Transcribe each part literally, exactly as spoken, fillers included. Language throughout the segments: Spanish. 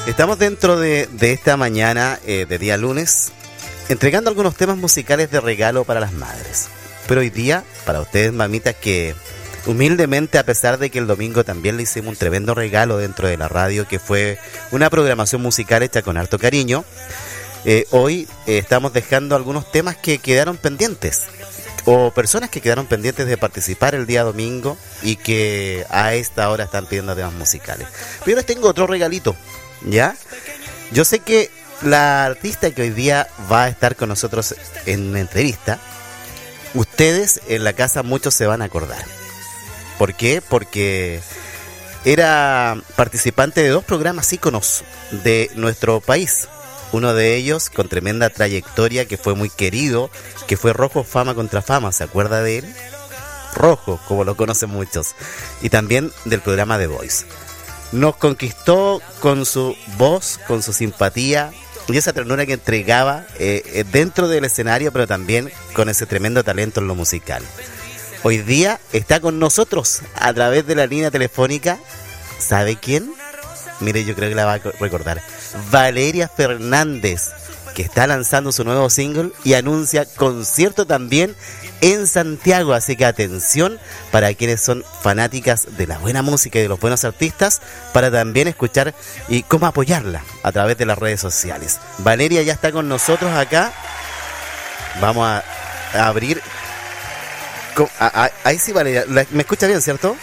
Estamos dentro de, de esta mañana eh, de día lunes, entregando algunos temas musicales de regalo para las madres. Pero hoy día, para ustedes mamitas que humildemente, a pesar de que el domingo también le hicimos un tremendo regalo dentro de la radio, que fue una programación musical hecha con harto cariño, eh, hoy eh, estamos dejando algunos temas que quedaron pendientes, o personas que quedaron pendientes de participar el día domingo y que a esta hora están pidiendo temas musicales. Pero yo les tengo otro regalito, ¿ya? Yo sé que la artista que hoy día va a estar con nosotros en una entrevista, ustedes en la casa muchos se van a acordar. ¿Por qué? Porque era participante de dos programas íconos de nuestro país. Uno de ellos con tremenda trayectoria, que fue muy querido, que fue Rojo Fama contra Fama. ¿Se acuerda de él? Rojo, como lo conocen muchos. Y también del programa The Voice. Nos conquistó con su voz, con su simpatía y esa ternura que entregaba eh, dentro del escenario, pero también con ese tremendo talento en lo musical. Hoy día está con nosotros a través de la línea telefónica. ¿Sabe quién? Mire, yo creo que la va a recordar. Valeria Fernández, que está lanzando su nuevo single y anuncia concierto también en Santiago. Así que atención para quienes son fanáticas de la buena música y de los buenos artistas, para también escuchar y cómo apoyarla a través de las redes sociales. Valeria ya está con nosotros acá. Vamos a, a abrir... A, a, ahí sí, Valeria. ¿Me escucha bien, cierto?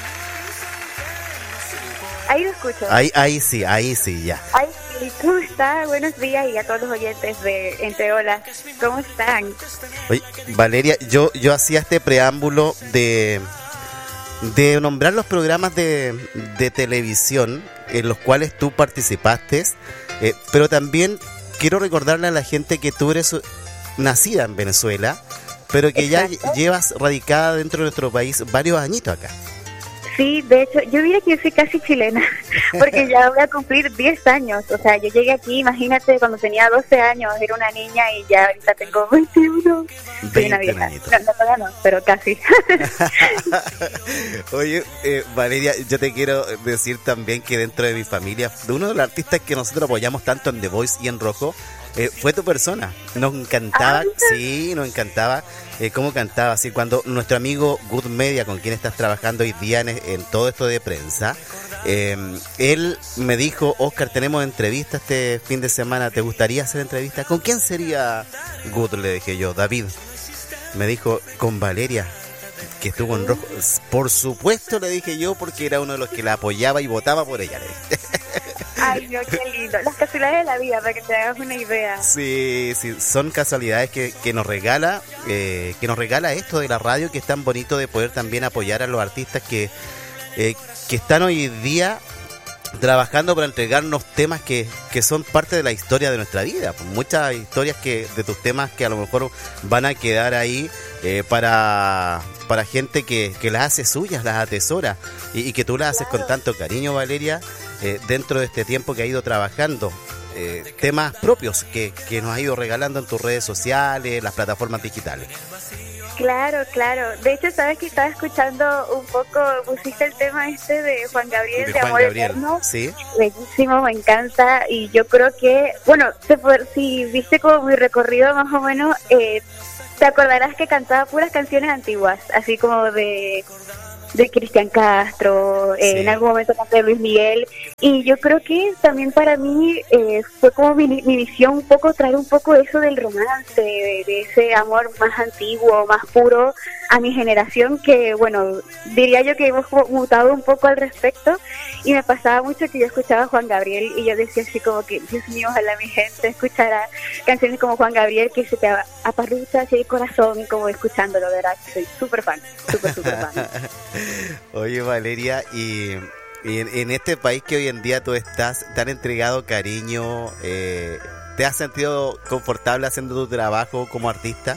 Ahí lo escucho. Ahí, ahí sí, ahí sí, ya. Ahí sí, ¿cómo está? Buenos días y a todos los oyentes de Entre Olas. ¿Cómo están? Oye, Valeria, yo, yo hacía este preámbulo de, de nombrar los programas de, de televisión en los cuales tú participaste, eh, pero también quiero recordarle a la gente que tú eres nacida en Venezuela, pero que Exacto. ya llevas radicada dentro de nuestro país varios añitos acá. Sí, de hecho, yo diría que yo soy casi chilena, porque ya voy a cumplir diez años. O sea, yo llegué aquí, imagínate, cuando tenía doce años, era una niña y ya ahorita tengo veintiuno. Soy una vieja. No, no, todavía no, pero casi. Oye, eh, Valeria, yo te quiero decir también que dentro de mi familia, uno de los artistas que nosotros apoyamos tanto en The Voice y en Rojo, Eh, fue tu persona. Nos encantaba, ah, sí, nos encantaba eh, cómo cantaba. Así cuando nuestro amigo Good Media, con quien estás trabajando hoy día en, en todo esto de prensa, eh, él me dijo: Oscar, tenemos entrevista este fin de semana, ¿te gustaría hacer entrevista? ¿Con quién sería Good? Le dije yo. David. Me dijo: con Valeria, que estuvo en Rojo. Por supuesto, le dije yo, porque era uno de los que la apoyaba y votaba por ella, le dije. Ay, no, qué lindo. Las casualidades de la vida, para que te hagas una idea. Sí, sí, son casualidades que, que nos regala, eh, que nos regala esto de la radio, que es tan bonito de poder también apoyar a los artistas que, eh, que están hoy día trabajando para entregarnos temas que, que son parte de la historia de nuestra vida. Muchas historias que de tus temas que a lo mejor van a quedar ahí eh, para, para gente que, que las hace suyas, las atesora, y, y que tú las haces claro. con tanto cariño, Valeria. Eh, dentro de este tiempo que ha ido trabajando, eh, temas propios que, que nos ha ido regalando en tus redes sociales, las plataformas digitales. Claro, claro. De hecho, sabes que estaba escuchando un poco, pusiste el tema este de Juan Gabriel, de, de Juan Amor Gabriel. Eterno. Sí. Bellísimo, me encanta. Y yo creo que, bueno, se fue, si viste como mi recorrido más o menos, eh, te acordarás que cantaba puras canciones antiguas, así como de... de Cristian Castro, eh, sí. En algún momento canté de Luis Miguel, y yo creo que también para mí eh, fue como mi, mi visión un poco, traer un poco eso del romance, de, de ese amor más antiguo, más puro a mi generación, que bueno, diría yo que hemos mutado un poco al respecto, y me pasaba mucho que yo escuchaba a Juan Gabriel y yo decía así como que, Dios mío, ojalá mi gente escuchara canciones como Juan Gabriel, que se te aparrucha hacia el corazón como escuchándolo, de verdad, soy súper fan, súper, súper fan. Oye, Valeria, y, y en, en este país que hoy en día tú estás, te han entregado cariño, eh, ¿te has sentido confortable haciendo tu trabajo como artista?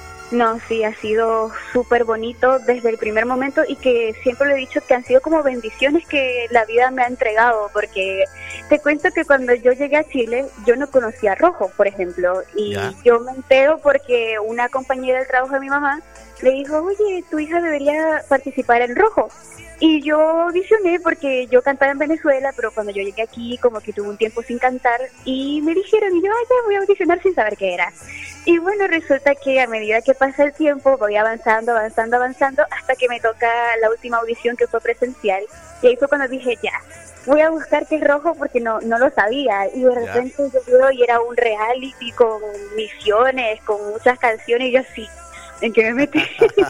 No, sí, ha sido súper bonito desde el primer momento, y que siempre lo he dicho que han sido como bendiciones que la vida me ha entregado, porque te cuento que cuando yo llegué a Chile yo no conocía Rojo, por ejemplo, y ya. Yo me entero porque una compañera del trabajo de mi mamá le dijo: oye, tu hija debería participar en Rojo. Y yo audicioné porque yo cantaba en Venezuela, pero cuando yo llegué aquí como que tuve un tiempo sin cantar y me dijeron, y yo, ay, ya voy a audicionar sin saber qué era. Y bueno, resulta que a medida que pasa el tiempo voy avanzando, avanzando, avanzando, hasta que me toca la última audición que fue presencial. Y ahí fue cuando dije, ya, voy a buscar qué es rojo porque no no lo sabía. Y de repente yeah. yo veo y era un reality con misiones, con muchas canciones, y yo así, ¿en qué me metí?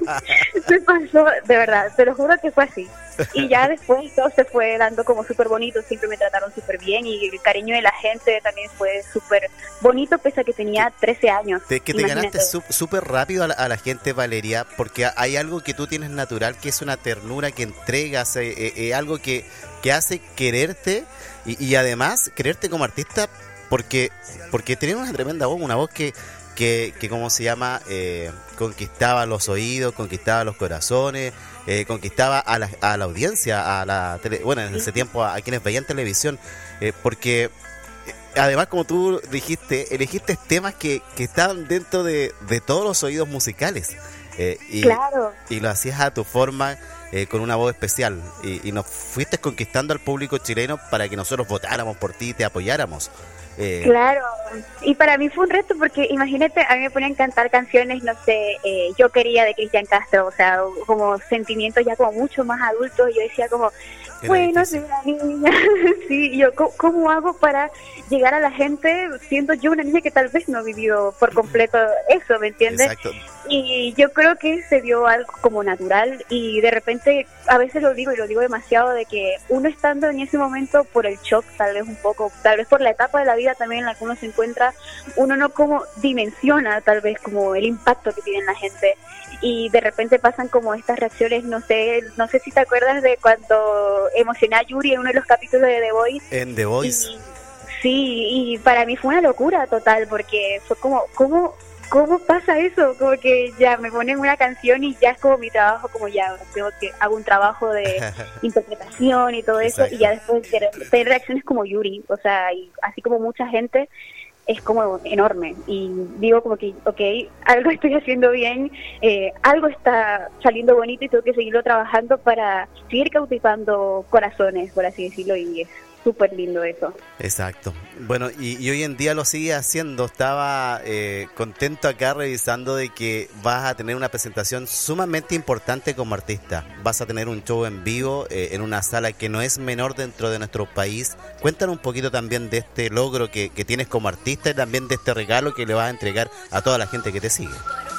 Me pasó, de verdad, te lo juro que fue así. Y ya después todo se fue dando como súper bonito, siempre me trataron súper bien y el cariño de la gente también fue súper bonito, pese a que tenía trece años. Es que te Imagínate. ganaste súper rápido a la, a la gente, Valeria, porque hay algo que tú tienes natural, que es una ternura que entregas, eh, eh, eh, algo que, que hace quererte y, y además quererte como artista, porque, porque tenés una tremenda voz, una voz que... Que, que como se llama, eh, conquistaba los oídos, conquistaba los corazones, eh, conquistaba a la, a la audiencia, a la tele, bueno, en ese tiempo a, a quienes veían televisión, eh, porque eh, además, como tú dijiste, elegiste temas que, que estaban dentro de, de todos los oídos musicales, eh, y, claro. y lo hacías a tu forma, eh, con una voz especial, y, y nos fuiste conquistando al público chileno para que nosotros votáramos por ti y te apoyáramos. Eh. Claro, y para mí fue un reto porque imagínate, a mí me ponían a cantar canciones, no sé, eh, Yo Quería de Cristian Castro, o sea, como sentimientos ya como mucho más adultos, y yo decía como, bueno, soy una niña, sí, yo, ¿cómo, ¿cómo hago para llegar a la gente siendo yo una niña que tal vez no ha vivido por completo eso, ¿me entiendes? Exacto. Y yo creo que se dio algo como natural y de repente, a veces lo digo y lo digo demasiado, de que uno estando en ese momento por el shock, tal vez un poco, tal vez por la etapa de la vida también en la que uno se encuentra, uno no como dimensiona tal vez como el impacto que tiene en la gente y de repente pasan como estas reacciones, no sé, no sé si te acuerdas de cuando emocioné a Yuri en uno de los capítulos de The Voice. En The Voice. Y, sí, y para mí fue una locura total porque fue como, ¿cómo? ¿Cómo pasa eso? Como que ya me ponen una canción y ya es como mi trabajo, como ya tengo que hago un trabajo de interpretación y todo eso. Exacto. Y ya después tener reacciones como Yuri, o sea, y así como mucha gente, es como enorme. Y digo como que, ok, algo estoy haciendo bien, eh, algo está saliendo bonito y tengo que seguirlo trabajando para seguir cautivando corazones, por así decirlo, y es súper lindo eso. Exacto. Bueno, y, y hoy en día lo sigue haciendo. Estaba eh, contento acá revisando de que vas a tener una presentación sumamente importante como artista. Vas a tener un show en vivo eh, en una sala que no es menor dentro de nuestro país. Cuéntanos un poquito también de este logro que, que tienes como artista y también de este regalo que le vas a entregar a toda la gente que te sigue.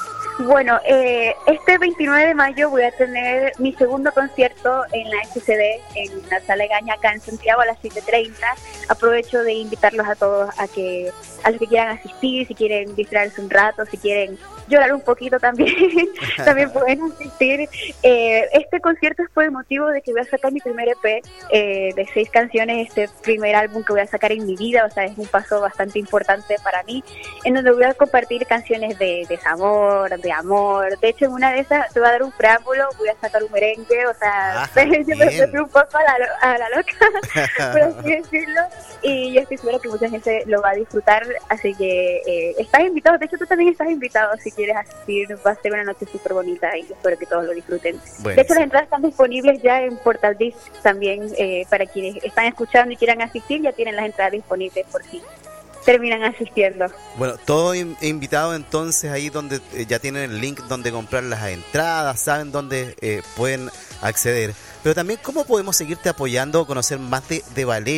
Bueno, eh, este veintinueve de mayo voy a tener mi segundo concierto en la S C D, en la Sala Egaña, acá en Santiago, a las siete treinta. Aprovecho de invitarlos a todos a que a los que quieran asistir, si quieren distraerse un rato, si quieren llorar un poquito también, también pueden asistir. Eh, este concierto es por el motivo de que voy a sacar mi primer E P eh, de seis canciones, este primer álbum que voy a sacar en mi vida, o sea, es un paso bastante importante para mí, en donde voy a compartir canciones de desamor, de amor. De hecho, en una de esas te voy a dar un preámbulo, voy a sacar un merengue, o sea, ah, yo me fui un poco a la, a la loca, por así decirlo, y yo estoy segura que mucha gente lo va a disfrutar, así que eh, estás invitado, de hecho tú también estás invitado, si quieres asistir, va a ser una noche súper bonita y espero que todos lo disfruten. Bueno, de hecho, las entradas están disponibles ya en Portal Disc también, eh, para quienes están escuchando y quieran asistir, ya tienen las entradas disponibles por si terminan asistiendo. Bueno, todo in- invitado entonces ahí donde eh, ya tienen el link donde comprar las entradas, saben dónde eh, pueden acceder. Pero también, ¿cómo podemos seguirte apoyando o conocer más de, de Valeria?